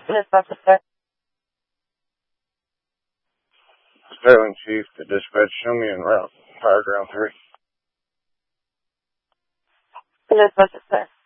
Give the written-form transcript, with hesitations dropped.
Dispatch, sir. Sterling Chief to dispatch, show me en route, fire ground 3. Dispatch, sir.